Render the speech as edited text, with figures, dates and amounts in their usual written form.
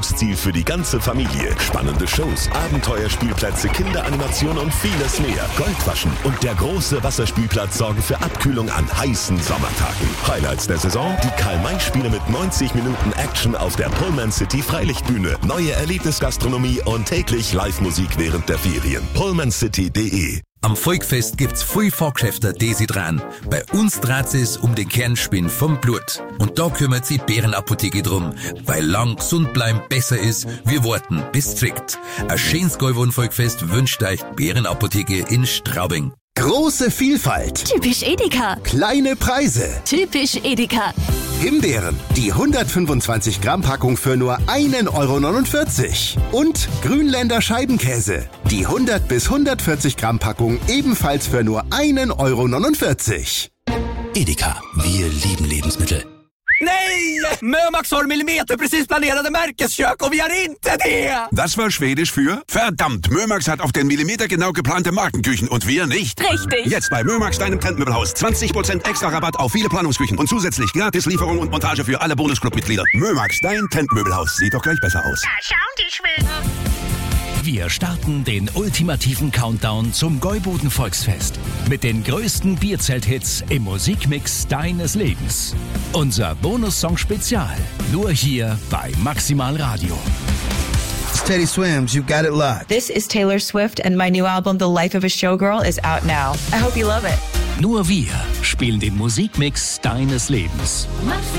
Ausflugsziel für die ganze Familie. Spannende Shows, Abenteuerspielplätze, Kinderanimation und vieles mehr. Goldwaschen und der große Wasserspielplatz sorgen für Abkühlung an heißen Sommertagen. Highlights der Saison, die Karl-May-Spiele mit 90 Minuten Action auf der Pullman City Freilichtbühne. Neue Erlebnisgastronomie und täglich Live-Musik während der Ferien. pullmancity.de. Am Volkfest gibt's viel Fahrgeschäfte, die sich dran. Bei uns dreht es um den Kernspin vom Blut. Und da kümmert sich Bärenapotheke drum, weil lang gesund bleiben besser ist, wir warten bis zwickt. Ein schönes Gäuwohn-Volkfest wünscht euch Bärenapotheke in Straubing. Große Vielfalt. Typisch Edeka. Kleine Preise. Typisch Edeka. Himbeeren, die 125 Gramm Packung für nur 1,49 €. Und Grünländer Scheibenkäse, die 100 bis 140 Gramm Packung ebenfalls för nur 1,49 €. Edeka, wir lieben Lebensmittel. Nej! Mömax har millimeterprecis planerade märkeskök och vi har inte det! Das war Schwedisch für verdammt, Mömax hat auf den Millimeter genau geplante Markenküchen und wir nicht. Richtig. Jetzt bei Mömax, deinem Trendmöbelhaus. 20% extra Rabatt auf viele Planungsküchen und zusätzlich gratis Lieferung und Montage für alle Bonusclub-Mitglieder. Mömax, dein Trendmöbelhaus. Sieht doch gleich besser aus. Da schauen die Schweden. Wir starten den ultimativen Countdown zum Gäuboden Volksfest mit den größten Bierzelt-Hits im Musikmix deines Lebens. Unser Bonussong-Spezial, nur hier bei Maximal Radio. It's Teddy Swims, You Got It Locked. This is Taylor Swift and my new album The Life of a Showgirl is out now. I hope you love it. Nur wir spielen den Musikmix deines Lebens.